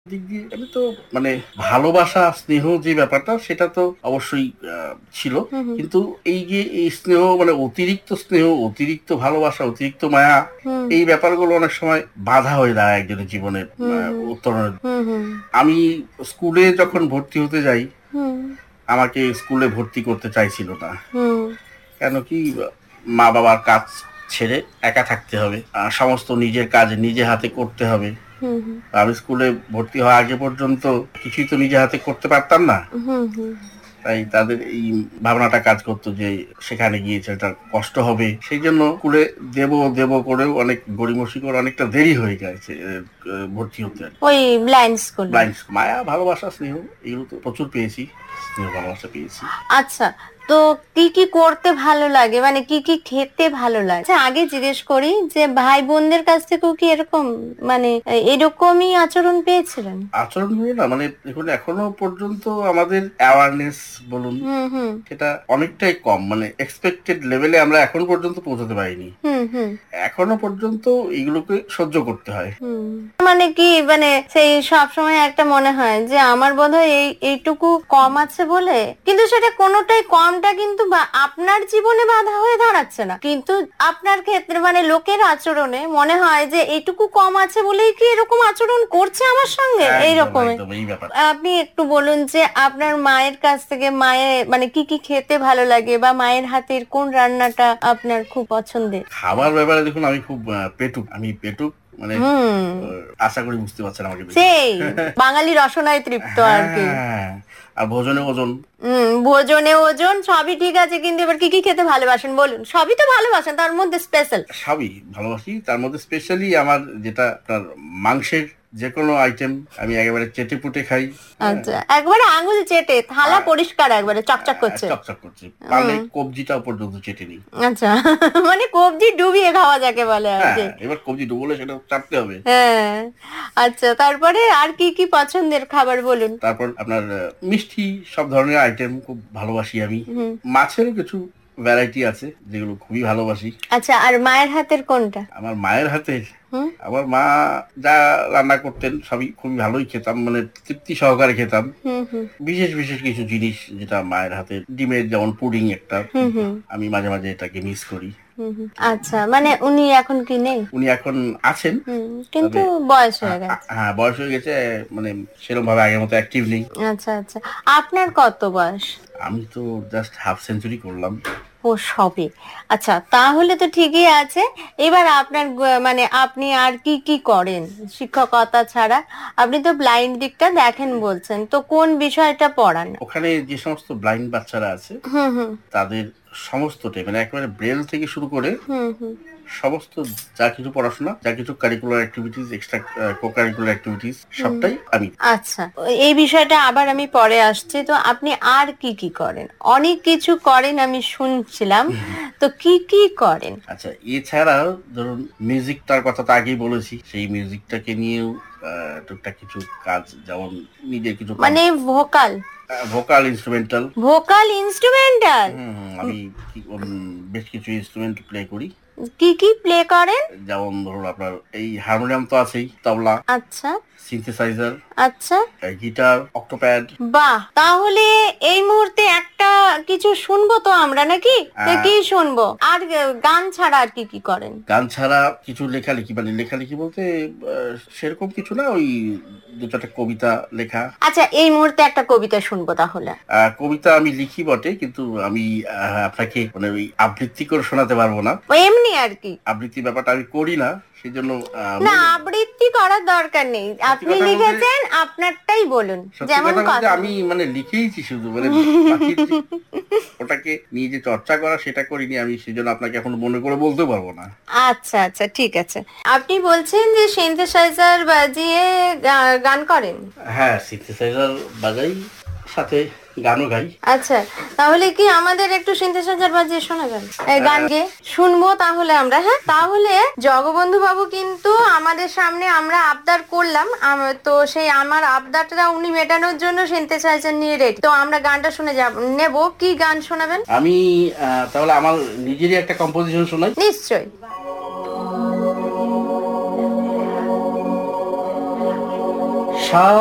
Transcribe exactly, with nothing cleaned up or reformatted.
দিক দিয়ে আমি তো মানে ভালোবাসা স্নেহ যে ব্যাপারটা সেটা তো অবশ্যই আহ, ছিল। হুম হুম কিন্তু এই যে এই স্নেহ মানে অতিরিক্ত স্নেহ, অতিরিক্ত ভালোবাসা, অতিরিক্ত মায়া, হুম এই ব্যাপারগুলো অনেক সময় বাধা হয়ে দাঁড়ায় একজনের জীবনের হুম আহ, হুম উত্তরণের। হুম হুম আমি স্কুলে যখন ভর্তি হতে যাই, হুম আমাকে স্কুলে ভর্তি করতে চাইছিল না। হুম কেন কি, মা বাবার কাজ ছেড়ে একা থাকতে হবে, আহ, সমস্ত নিজের কাজ নিজে হাতে করতে হবে। হুম হুম আমি স্কুলে ভর্তি হওয়া আগে পর্যন্ত কিছুই তো নিজে হাতে করতে পারতাম না। হুম হুম তাই তাদের এই ভাবনাটা কাজ করতো যে সেখানে গিয়ে ছেলেটা কষ্ট হবে, সেই জন্য স্কুলে দেব দেব করেও অনেক গড়িমসি করে অনেকটা দেরি হয়ে গেছে আহ, ভর্তি হতে আর কি। ওই ব্লাইন্ড স্কুলে। ব্লাইন্ড মায়া ভালোবাসা স্নেহ এগুলো তো প্রচুর পেয়েছি, স্নেহ ভালোবাসা পেয়েছি। আচ্ছা, তো কি কি করতে ভালো লাগে, মানে কি কি খেতে ভালো লাগে? আচ্ছা, আগে জিজ্ঞেস করি যে ভাই বোনদের কাছ থেকেও কি এরকম, মানে এরকমই আচরণ পেয়েছিলেন? আচরণগুলো না, মানে দেখুন এখনো পর্যন্ত আমাদের অ্যাওয়ারনেস বলুন, হুম হুম সেটা অনেকটাই কম, মানে এক্সপেক্টেড লেভেলে আমরা এখন পর্যন্ত পৌঁছতে পারিনি। হুম হুম এখনো পর্যন্ত এগুলোকে সহ্য করতে হয়। হুম মানে কি, মানে সেই সব সময় একটা মনে হয় যে আমার বোধহয় এই এইটুকু কম আছে বলে, কিন্তু সেটা কোনোটাই কমটা কিন্তু বা- আপনার জীবনে বাধা হয়ে দাঁড়াচ্ছে না, কিন্তু আপনার ক্ষেত্রে মানে লোকের আচরণে মনে হয় যে এইটুকু কম আছে বলেই কি এরকম আচরণ করছে আমার সঙ্গে একদম এইরকমই। একদম এই ব্যাপার। আপনি একটু বলুন যে আপনার মায়ের কাছ থেকে মায়ের মানে কি কি খেতে ভালো লাগে, বা মায়ের হাতের কোন রান্নাটা আপনার খুব পছন্দের? খাবার ব্যাপারে দেখুন আমি খুব আহ, পেটুক, আমি পেটুক মানে হুম, আহ, আশা করি বুঝতে পারছেন আমাকে দেখে। সেই বাঙালি রসনায় তৃপ্ত আর কি। হ্যাঁ, আর ভোজনে ওজন। হম, ভোজনে ওজন সবই ঠিক আছে, কিন্তু এবার কি কি খেতে ভালোবাসেন বলুন? সবই তো ভালোবাসেন, তার মধ্যে স্পেশাল। সবই ভালোবাসি, তার মধ্যে স্পেশালি আমার যেটা আপনার মাংসের যে কোনো আইটেম আমি একেবারে চেটে পুটে খাই। হ্যাঁ, আচ্ছা, একবারে আঙুল চেটে থালা আর পরিষ্কার একবারে চকচক আহ, করছে। চকচক করছে, পারলে হুম, কবজিটাও পর্যন্ত চেটে নিই। আচ্ছা। মানে কবজি ডুবিয়ে খাওয়া যাকে বলে আর হ্যাঁ, কি। এবার কবজি ডুবলে সেটা চাটতে হবে। হ্যাঁ, আচ্ছা, তারপরে আর কি কি পছন্দের খাবার বলুন? তারপর আপনার আহ, মিষ্টি সব ধরনের আইটেম খুব ভালোবাসি আমি। হুম, মাছেরও কিছু ভ্যারাইটি আছে যেগুলো খুবই ভালোবাসি। আচ্ছা, আর মায়ের হাতের কোনটা? আমার মায়ের হাতের, হুম আমার মা যা রান্না করতেন সবই খুবই ভালোই খেতাম, মানে তৃপ্তি সহকারে খেতাম। হুম হুম বিশেষ বিশেষ কিছু জিনিস যেটা মায়ের হাতের, ডিমের যেমন পুডিং একটা, হুম খুব হুম আমি মাঝে মাঝে এটাকে মিস করি। হুম হুম। আচ্ছা, মানে উনি এখন কি নেই? উনি এখন আছেন, হুম, কিন্তু তবে বয়স হয়ে আ- আ- গেছে। হ্যাঁ বয়স হয়ে গেছে, মানে সেরকম ভাবে আগের মতো অ্যাক্টিভ নেই। আচ্ছা আচ্ছা, আপনার কত বয়স? আমি তো জাস্ট হাফ সেঞ্চুরি করলাম। ও, সবে। আচ্ছা, তাহলে তো ঠিকই আছে। এবার আপনার গ- মানে আপনি আর কি কি করেন শিক্ষকতা ছাড়া? আপনি তো ব্লাইন্ড দিকটা দেখেন বলছেন, তো কোন বিষয়টা পড়ান? ওখানে যে সমস্ত ব্লাইন্ড বাচ্চারা আছে হুম হুম তাদের সমস্তটাই, মানে একেবারে ব্রেল থেকে শুরু করে হুম হুম সমস্ত যা কিছু পড়াশোনা, যা কিছু curricular activities, extra co curricular activities হুম। সবটাই আমি। আচ্ছা, এই বিষয়টা আবার আমি পরে আসছি, তো আপনি আর কি কি করেন? অনেক কিছু করেন আমি শুনছিলাম, তো কি কি করেন? আচ্ছা, এছাড়াও ধরুন মিউজিকটার কথা তো আগেই বলেছি, সেই মিউজিকটাকে নিয়েও আহ, টুকটাক কিছু কাজ, যেমন নিজের কিছু মানে vocal? Vocal instrumental. Vocal instrumental? হুম হুম, আমি কি- উম, বেশ কিছু ইনস্ট্রুমেন্ট প্লে করি। কি কি প্লে করেন? যেমন ধরুন আপনার এই হারমোনিয়াম তো আছেই, তবলা, আচ্ছা সিনথেসাইজার, আচ্ছা, গিটার, অক্টোপ্যাড। বাহ, তাহলে এই মুহূর্তে একটা কিছু শুনবো তো আমরা নাকি? তো কি শুনবো? আর আহ, গান ছাড়া আর কি কি করেন? গান ছাড়া কিছু লেখালেখি, মানে লেখালেখি বলতে আহ, সেরকম কিছু না, ওই দু চারটা কবিতা লেখা। আচ্ছা, এই মুহূর্তে একটা কবিতা শুনবো তাহলে। আহ, কবিতা আমি লিখি বটে, কিন্তু আমি আহ, আপনাকে মানে ওই আবৃত্তি করে শোনাতে পারবো না। ও, এমনি আর কি? আবৃত্তি ব্যাপারটা আমি করি না, সেই জন্য আহ, না, মনে- আবৃত্তি করার দরকার নেই, সত্যি আপনি কথা বলতে, লিখেছেন আপনারটাই বলুন, সত্যি যেমন কথা বলতে কথা। আমি মানে লিখেইছি শুধু, মানে বাকি যে ওটাকে নিয়ে যে চর্চা করা সেটা করিনি আমি, সেই জন্য আপনাকে এখন মনে করে বলতে পারবো না। আচ্ছা আচ্ছা, ঠিক আছে। আপনি বলছেন যে সিনথেসাইজার বাজিয়ে গা- গান করেন? হ্যাঁ, সিনথেসাইজার বাজাই, সাথে গানও গাই। আচ্ছা, তাহলে কি আমাদের একটু সিনথেসাইজার বাজিয়ে শোনাবেন? এই গান আহ, গেয়ে শুনবো তাহলে আমরা। হ্যাঁ, তাহলে জগবন্ধু বাবু কিন্তু আমাদের সামনে আমরা আবদার করলাম, আম- তো সেই আমার আবদারটা উনি মেটানোর জন্য সিনথেসাইজার নিয়ে রেডি, তো আমরা গানটা শুনে যাব নেব। কি গান শোনাবেন? আমি আহ, তাহলে আমার নিজেরই একটা কম্পোজিশন শোনাই। নিশ্চয়ই। সব